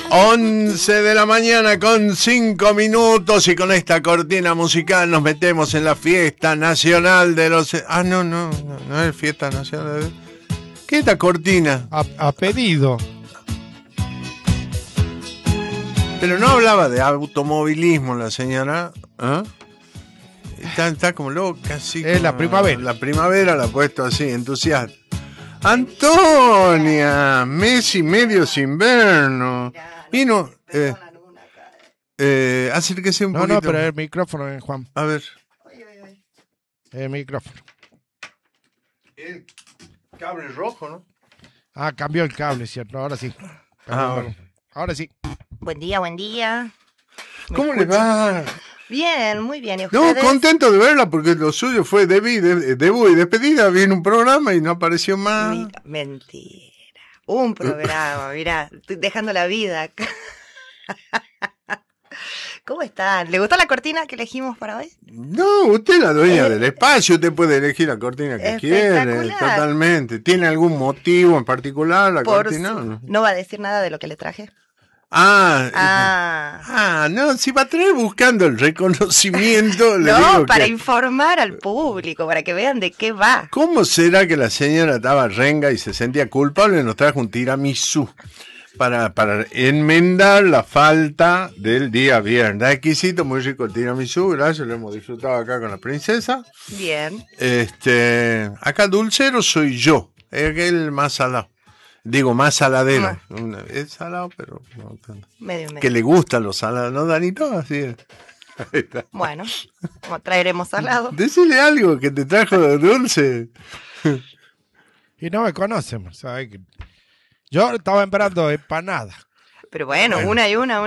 11 de la mañana con 5 minutos y con esta cortina musical nos metemos en la fiesta nacional de los... no es fiesta nacional. ¿Qué es esta cortina? A pedido. Pero no hablaba de automovilismo la señora. Está como loca, así. Es la primavera. La primavera la ha puesto así, entusiasta. Antonia, mes y medio sin vernos. Vino. Acérquese un poquito. No, pero el micrófono, Juan. A ver. El micrófono. El cable rojo, ¿no? Cambió el cable, ¿cierto? Ahora sí. Ahora sí. Buen día, buen día. ¿Cómo le va? Bien, muy bien. ¿Y No, ustedes? contento de verla porque lo suyo fue debut y despedida. Viene un programa y no apareció más. Mentira. Un programa, mirá, estoy dejando la vida acá. ¿Cómo están? ¿Le gustó la cortina que elegimos para hoy? No, usted es la dueña del espacio, usted puede elegir la cortina que quiere, totalmente. ¿Tiene algún motivo en particular la cortina? ¿No va a decir nada de lo que le traje? No, si va a traer buscando el reconocimiento. Le no, digo para informar al público, para que vean de qué va. ¿Cómo será que la señora estaba renga y se sentía culpable y nos trajo un tiramisú para enmendar la falta del día viernes? Exquisito, muy rico el tiramisú, gracias, lo hemos disfrutado acá con la princesa. Bien. Acá dulcero soy yo, el más salado. Digo, más saladero. Es salado, pero no tanto. Medio. Que le gustan los salados, ¿no, Danito? Así es. Bueno, traeremos salado. Decile algo que te trajo de dulce. Y no me conocen, ¿sabes? Yo estaba esperando empanada. Pero bueno, una y una.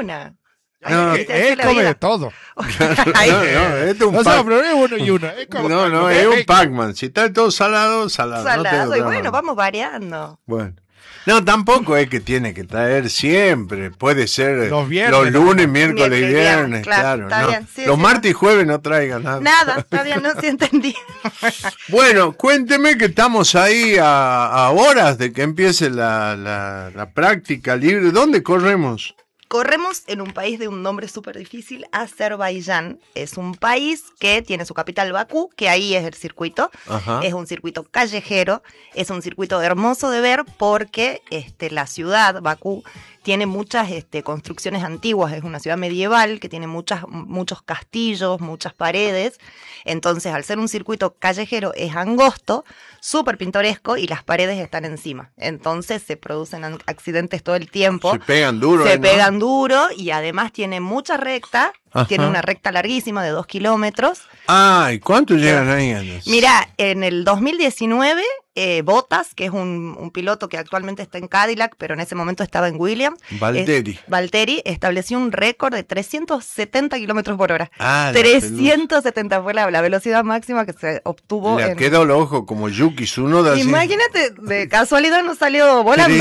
No, él come de todo. Esto es un pero es uno y uno. Es como es un Pac-Man. Si está todo salado. Salado, y bueno, vamos variando. Bueno. No, tampoco es que tiene que traer siempre. Puede ser los lunes, miércoles y viernes. Claro, está bien. Sí, los martes y jueves no traigan nada. Nada, está bien, no se entendí. Bueno, cuénteme que estamos ahí a horas de que empiece la práctica libre. ¿Dónde corremos? Corremos en un país de un nombre súper difícil, Azerbaiyán. Es un país que tiene su capital Bakú, que ahí es el circuito. Ajá. Es un circuito callejero, es un circuito hermoso de ver porque la ciudad, Bakú, tiene muchas construcciones antiguas. Es una ciudad medieval que tiene muchos castillos, muchas paredes. Entonces, al ser un circuito callejero, es angosto, súper pintoresco y las paredes están encima. Entonces, se producen accidentes todo el tiempo. Se pegan duro. Pegan duro y además tiene mucha recta. Ajá. Tiene una recta larguísima de 2 kilómetros. ¿Y cuánto llegan ahí? Mira, en el 2019, Bottas, que es un piloto que actualmente está en Cadillac, pero en ese momento estaba en Williams. Valtteri estableció un récord de 370 kilómetros por hora. 370 fue la velocidad máxima que se obtuvo. Le quedó el ojo como Yuki Tsunoda. Imagínate, de casualidad no salió volando.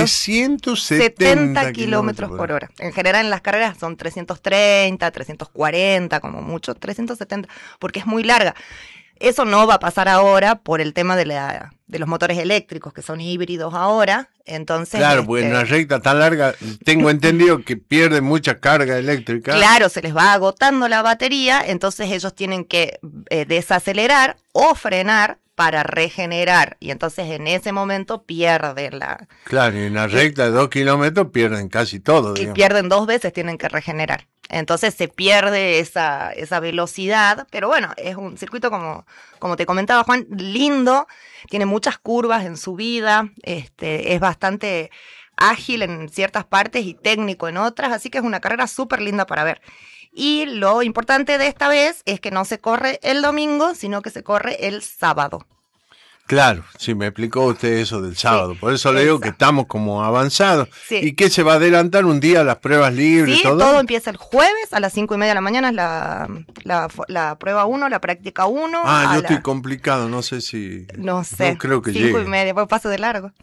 370 kilómetros por hora. En general en las carreras son 330, 340, como mucho, 370, porque es muy larga. Eso no va a pasar ahora por el tema de los motores eléctricos, que son híbridos ahora. Entonces, claro, pues en una recta tan larga, tengo entendido que pierden mucha carga eléctrica. Claro, se les va agotando la batería, entonces ellos tienen que desacelerar o frenar para regenerar, y entonces en ese momento pierden la... Claro, y en una recta de 2 kilómetros pierden casi todo. Y pierden 2 veces, tienen que regenerar. Entonces se pierde esa velocidad, pero bueno, es un circuito como te comentaba Juan, lindo, tiene muchas curvas en subida, es bastante ágil en ciertas partes y técnico en otras, así que es una carrera súper linda para ver. Y lo importante de esta vez es que no se corre el domingo, sino que se corre el sábado. Claro, sí, me explicó usted eso del sábado, por eso le digo que estamos como avanzados. Sí. ¿Y qué se va a adelantar un día las pruebas libres? Sí, todo empieza el jueves a las 5:30 de la mañana, es la prueba 1, la práctica 1. Yo estoy complicado, no sé si... No sé, no creo que llegue. 5:30, pues paso de largo.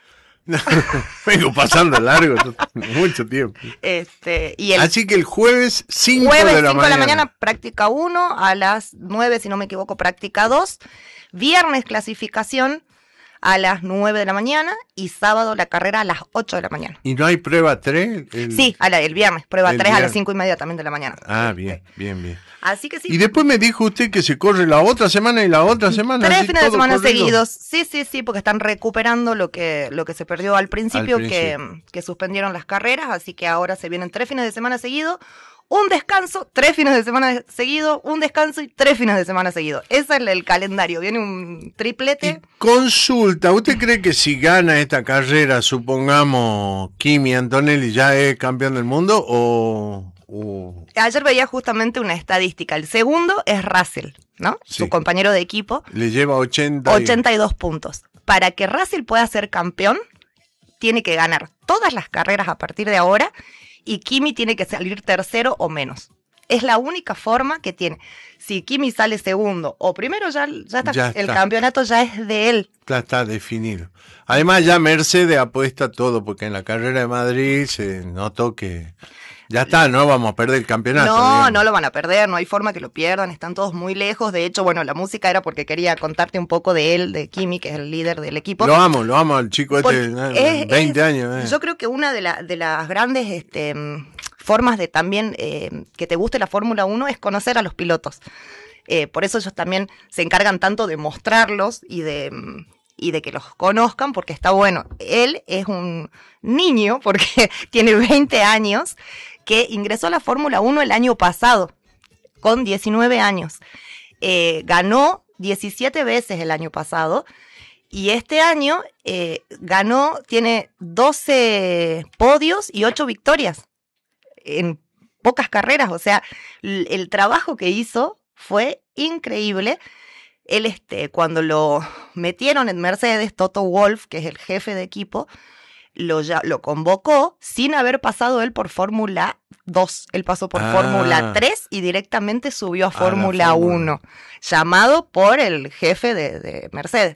Vengo pasando largo mucho tiempo. Así que el jueves 5 de la mañana práctica 1, a las 9 si no me equivoco práctica 2, viernes clasificación, a las 9 de la mañana y sábado la carrera a las 8 de la mañana. ¿Y no hay prueba 3? Sí, el viernes, prueba el 3 a las viernes. 5:30 también de la mañana. Ah, bien, bien, bien. Así que sí. Y después me dijo usted que se corre la otra semana y la otra semana. 3 así fines de todo semana corrido. seguidos. Sí, porque están recuperando lo que se perdió al principio, principio. que suspendieron las carreras, así que ahora se vienen 3 fines de semana seguidos, un descanso, 3 fines de semana seguidos, un descanso y 3 fines de semana seguidos. Ese es el calendario, viene un triplete. Y consulta, ¿usted cree que si gana esta carrera, supongamos, Kimi Antonelli ya es campeón del mundo o... Ayer veía justamente una estadística, el segundo es Russell, ¿no? Sí. Su compañero de equipo. Le lleva 82 puntos. Para que Russell pueda ser campeón, tiene que ganar todas las carreras a partir de ahora y Kimi tiene que salir tercero o menos. Es la única forma que tiene. Si Kimi sale segundo o primero, ya está. Ya El está. campeonato ya es de él. Ya está definido. Además ya Mercedes apuesta todo, porque en la carrera de Madrid se notó que ya está, no vamos a perder el campeonato. No, digamos. no lo van a perder, no hay forma que lo pierdan, están todos muy lejos. De hecho, bueno, la música era porque quería contarte un poco de él, de Kimi, que es el líder del equipo. Lo amo al chico este, Porque 20 años. Yo creo que una de las grandes formas de también que te guste la Fórmula 1 es conocer a los pilotos. Por eso ellos también se encargan tanto de mostrarlos y de que los conozcan, porque está bueno. Él es un niño, porque tiene 20 años, que ingresó a la Fórmula 1 el año pasado, con 19 años. Ganó 17 veces el año pasado, y este año tiene 12 podios y 8 victorias en pocas carreras. O sea, el trabajo que hizo fue increíble. Él, cuando lo metieron en Mercedes, Toto Wolff, que es el jefe de equipo, lo convocó sin haber pasado él por Fórmula 2. Él pasó por Fórmula 3 y directamente subió a Fórmula 1, llamado por el jefe de Mercedes.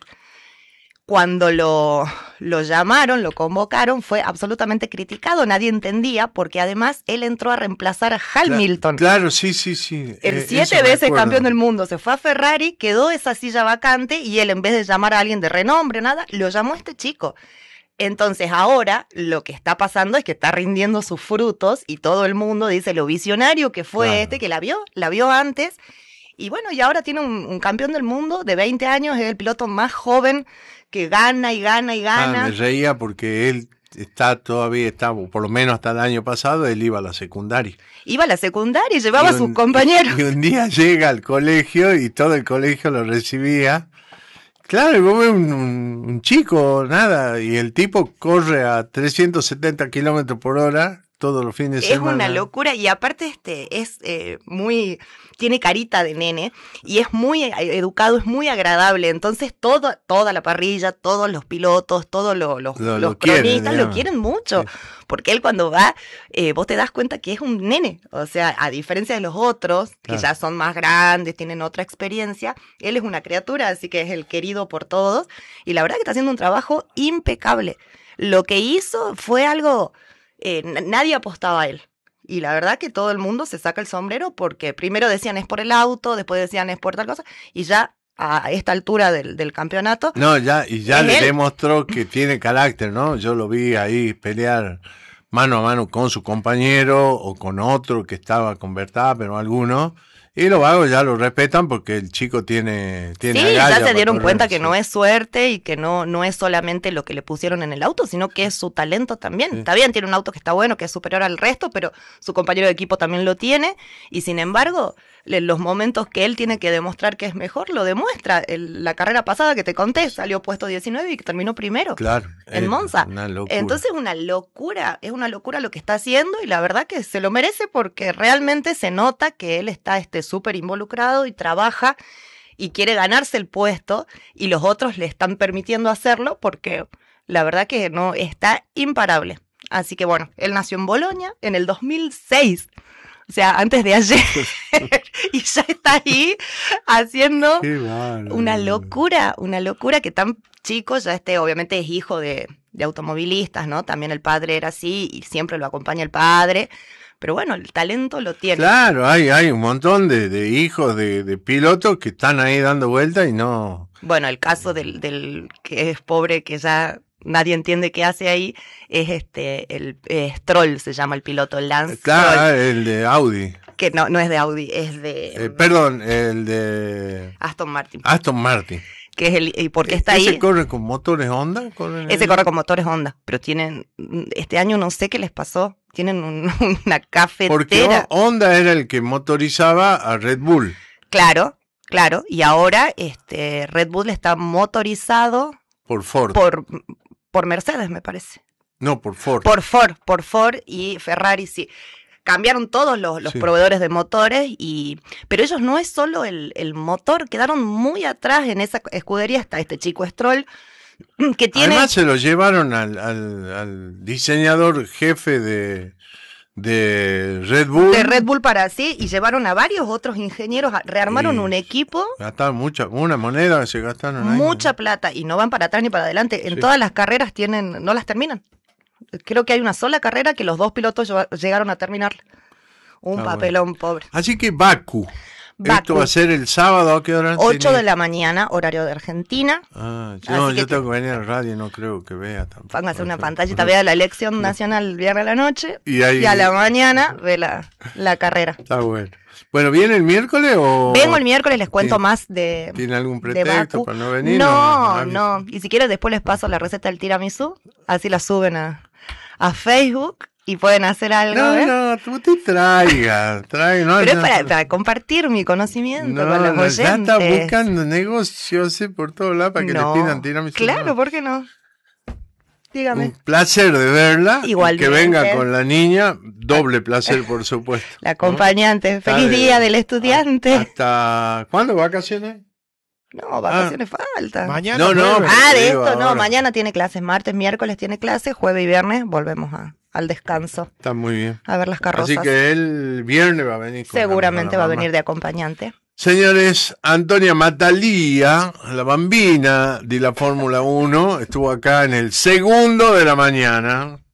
Cuando lo llamaron, lo convocaron, fue absolutamente criticado, nadie entendía, porque además él entró a reemplazar a Hamilton. Claro, sí. El 7 veces campeón del mundo, se fue a Ferrari, quedó esa silla vacante y él, en vez de llamar a alguien de renombre, nada, lo llamó a este chico. Entonces ahora lo que está pasando es que está rindiendo sus frutos y todo el mundo dice lo visionario que fue que la vio antes. Y bueno, y ahora tiene un campeón del mundo de 20 años, es el piloto más joven que gana y gana y gana. Me reía porque él todavía está, por lo menos hasta el año pasado, él iba a la secundaria. Iba a la secundaria y llevaba a sus compañeros. Y un día llega al colegio y todo el colegio lo recibía. Claro, vos ves un chico, nada, y el tipo corre a 370 kilómetros por hora todos los fines de semana. Es una locura, y aparte es tiene carita de nene y es muy educado, es muy agradable. Entonces toda la parrilla, todos los pilotos, todos los cronistas lo quieren mucho, porque él cuando va, vos te das cuenta que es un nene. O sea, a diferencia de los otros, que ya son más grandes, tienen otra experiencia, él es una criatura, así que es el querido por todos, y la verdad que está haciendo un trabajo impecable. Lo que hizo fue algo... nadie apostaba a él. Y la verdad que todo el mundo se saca el sombrero, porque primero decían es por el auto, después decían es por tal cosa, y ya a esta altura del campeonato... No, ya le demostró que tiene carácter, ¿no? Yo lo vi ahí pelear mano a mano con su compañero o con otro que estaba con Verstappen o alguno. Y los vagos ya lo respetan porque el chico tiene sí, ya se dieron cuenta que no es suerte y que no es solamente lo que le pusieron en el auto, sino que es su talento también. Sí. Está bien, tiene un auto que está bueno, que es superior al resto, pero su compañero de equipo también lo tiene, y sin embargo, los momentos que él tiene que demostrar que es mejor, lo demuestra. La carrera pasada que te conté, salió puesto 19 y terminó primero. Claro. En Monza. Una locura. Entonces es una locura lo que está haciendo, y la verdad que se lo merece, porque realmente se nota que él está súper involucrado y trabaja y quiere ganarse el puesto, y los otros le están permitiendo hacerlo, porque la verdad que no está imparable. Así que bueno, él nació en Bolonia en el 2006. O sea, antes de ayer, y ya está ahí haciendo una locura que tan chico, ya obviamente es hijo de automovilistas, ¿no? También el padre era así y siempre lo acompaña el padre, Pero bueno, el talento lo tiene. Claro, hay un montón de hijos de pilotos que están ahí dando vueltas y no... Bueno, el caso del que es pobre, que ya nadie entiende qué hace ahí, es el Stroll, se llama el piloto, Lance Claro, Stroll, el de Audi. que no es de Audi, es de Perdón, el de Aston Martin, Aston Martin. que es ¿y por qué está ¿Ese ahí? corre con motores Honda? Ese corre con motores Honda, pero tienen, este año no sé qué les pasó, tienen una cafetera. Porque Honda era el que motorizaba a Red Bull. Claro, y ahora Red Bull está motorizado Por Ford. por Mercedes, me parece. No, por Ford. Por Ford y Ferrari, sí. Cambiaron todos los Sí. proveedores de motores, pero ellos no es solo el motor, quedaron muy atrás en esa escudería. Está este chico Stroll, que tiene... Además se lo llevaron al diseñador jefe de Red Bull. de Red Bull para sí, y llevaron a varios otros ingenieros, rearmaron Y un equipo, gastaron una moneda que se gastaron ahí. mucha plata, y no van para atrás ni para adelante. En Sí. todas las carreras no las terminan. Creo que hay una sola carrera que los dos pilotos llegaron a terminar. Un Ah, papelón pobre. Así que Baku. Baku. Esto va a ser el sábado, ¿a qué hora? 8 de la mañana, horario de Argentina. Ah, Así no, que yo tengo que venir a la radio y no creo que vea tampoco. Van a hacer una O sea, pantallita, vea la elección nacional el viernes a la noche Y ahí- a la mañana ve la carrera. Está bueno. Bueno, ¿viene el miércoles o...? Vengo el miércoles, les cuento ¿Tiene- más de ¿Tiene algún de pretexto Baku. para no venir? No. Y si quieres después les paso la receta del tiramisú, así la suben a Facebook y pueden hacer algo. ¿eh? No, tú te traigas. No, Pero es no, para compartir mi conocimiento no, con los no, oyentes. ya está buscando negocios por todos lados para que No. le pidan tiramisú. Claro, No. ¿por qué no? Dígame. Un placer de verla. Igualmente. Que venga con la niña. Doble placer, por supuesto. La acompañante. Está Feliz de- día del estudiante. ¿Hasta cuándo vacaciones? No, vacaciones falta. Mañana No, no, vuelve. Ah, de Digo, esto no, ahora. mañana tiene clases, martes, miércoles tiene clases, jueves y viernes volvemos al descanso, Está muy bien. a ver las carrozas. Así que el viernes va a venir. con Seguramente la va a mamá. venir de acompañante. Señores, Antonia Matalía, la bambina de la Fórmula 1, estuvo acá en el segundo de la mañana.